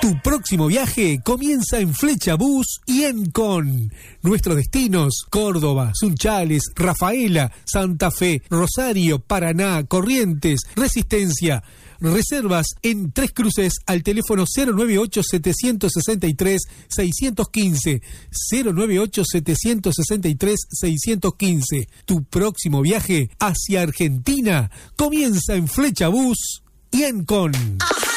Tu próximo viaje comienza en Flecha Bus y Encon. Nuestros destinos: Córdoba, Sunchales, Rafaela, Santa Fe, Rosario, Paraná, Corrientes, Resistencia. Reservas en Tres Cruces al teléfono 098-763-615. 098-763-615. Tu próximo viaje hacia Argentina comienza en Flecha Bus y Encon.